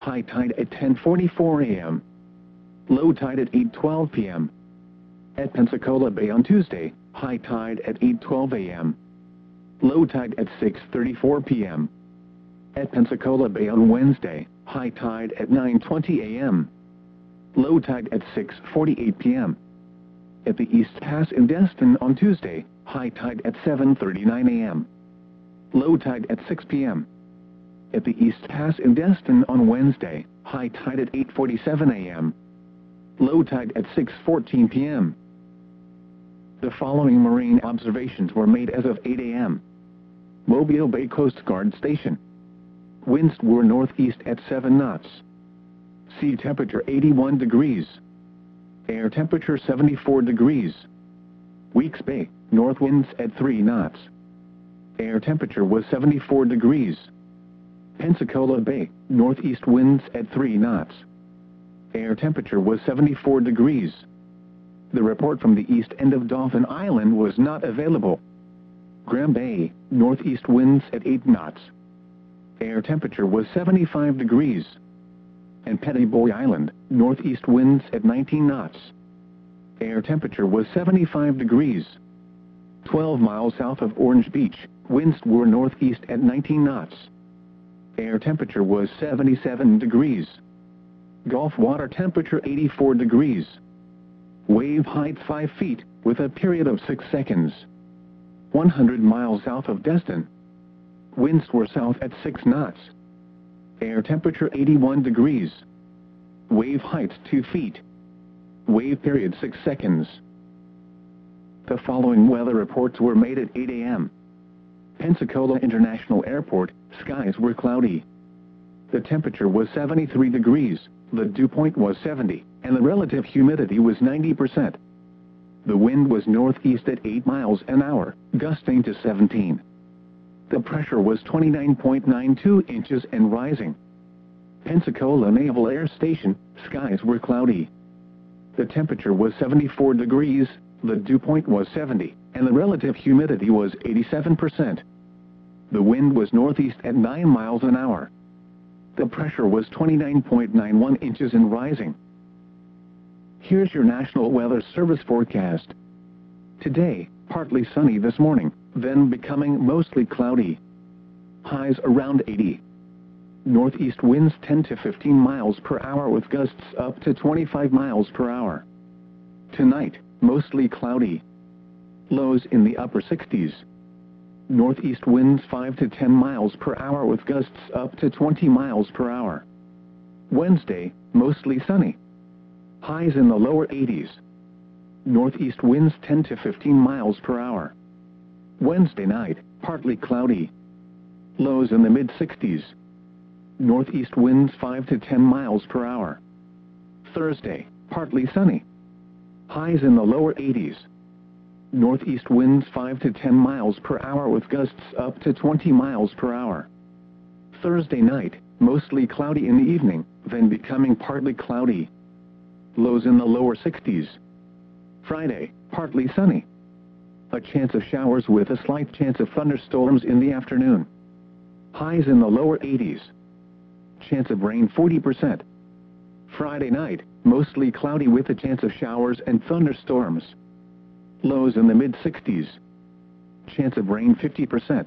high tide at 10:44 a.m. Low tide at 8:12 p.m. At Pensacola Bay on Tuesday, high tide at 8:12 a.m. Low tide at 6:34 p.m. At Pensacola Bay on Wednesday, high tide at 9:20 a.m. Low tide at 6:48 p.m. At the East Pass in Destin on Tuesday, high tide at 7:39 a.m. Low tide at 6 p.m. At the East Pass in Destin on Wednesday, high tide at 8:47 a.m. Low tide at 6:14 p.m. The following marine observations were made as of 8 a.m. Mobile Bay Coast Guard Station. Winds were northeast at 7 knots. Sea temperature 81 degrees. Air temperature 74 degrees. Weeks Bay, north winds at 3 knots. Air temperature was 74 degrees. Pensacola Bay, northeast winds at 3 knots. Air temperature was 74 degrees. The report from the east end of Dauphin Island was not available. Graham Bay, northeast winds at 8 knots. Air temperature was 75 degrees. And Petty Boy Island, northeast winds at 19 knots. Air temperature was 75 degrees. 12 miles south of Orange Beach, winds were northeast at 19 knots. Air temperature was 77 degrees. Gulf water temperature 84 degrees. Wave height 5 feet, with a period of 6 seconds. 100 miles south of Destin. Winds were south at 6 knots. Air temperature 81 degrees. Wave height 2 feet. Wave period 6 seconds. The following weather reports were made at 8 a.m. Pensacola International Airport, skies were cloudy. The temperature was 73 degrees, the dew point was 70, and the relative humidity was 90%. The wind was northeast at 8 miles an hour, gusting to 17. The pressure was 29.92 inches and rising. Pensacola Naval Air Station, skies were cloudy. The temperature was 74 degrees, the dew point was 70, and the relative humidity was 87%. The wind was northeast at 9 miles an hour. The pressure was 29.91 inches and rising. Here's your National Weather Service forecast. Today, partly sunny this morning, then becoming mostly cloudy. Highs around 80. Northeast winds 10 to 15 miles per hour with gusts up to 25 miles per hour. Tonight, mostly cloudy. Lows in the upper 60s. Northeast winds 5 to 10 miles per hour with gusts up to 20 miles per hour. Wednesday, mostly sunny. Highs in the lower 80s. Northeast winds 10 to 15 miles per hour. Wednesday night, partly cloudy. Lows in the mid-60s. Northeast winds 5 to 10 miles per hour. Thursday, partly sunny. Highs in the lower 80s. Northeast winds 5 to 10 miles per hour with gusts up to 20 miles per hour. Thursday night, mostly cloudy in the evening, then becoming partly cloudy. Lows in the lower 60s. Friday, partly sunny. A chance of showers with a slight chance of thunderstorms in the afternoon. Highs in the lower 80s. Chance of rain 40%. Friday night, mostly cloudy with a chance of showers and thunderstorms. Lows in the mid-60s. Chance of rain 50%.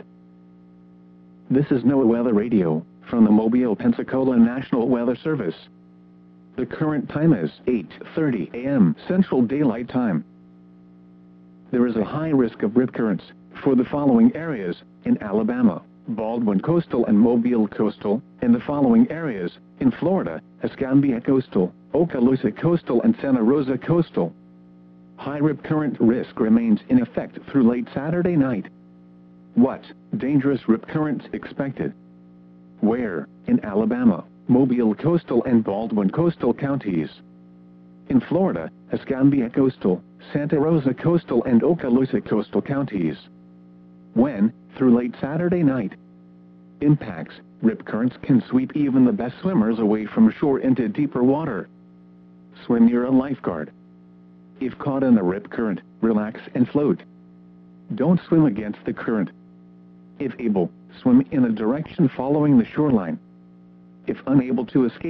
This is NOAA Weather Radio, from the Mobile, Pensacola National Weather Service. The current time is 8:30 a.m. Central Daylight Time. There is a high risk of rip currents for the following areas in Alabama, Baldwin Coastal and Mobile Coastal, and the following areas in Florida, Escambia Coastal, Okaloosa Coastal and Santa Rosa Coastal. High rip current risk remains in effect through late Saturday night. What dangerous rip currents expected? Where? In Alabama, Mobile Coastal and Baldwin Coastal counties. In Florida, Escambia Coastal, Santa Rosa Coastal and Okaloosa Coastal counties. When? Through late Saturday night. Impacts: rip currents can sweep even the best swimmers away from shore into deeper water. Swim near a lifeguard. If caught in a rip current, relax and float. Don't swim against the current. If able, swim in a direction following the shoreline. If unable to escape